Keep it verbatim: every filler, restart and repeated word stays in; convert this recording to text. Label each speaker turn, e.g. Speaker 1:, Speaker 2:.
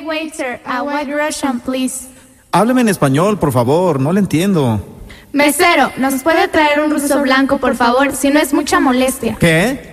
Speaker 1: waiter, a white Russian, please.
Speaker 2: Hábleme en español, por favor, no le entiendo.
Speaker 1: Mesero, ¿nos puede traer un ruso blanco, por favor? Si no es mucha molestia.
Speaker 2: ¿Qué?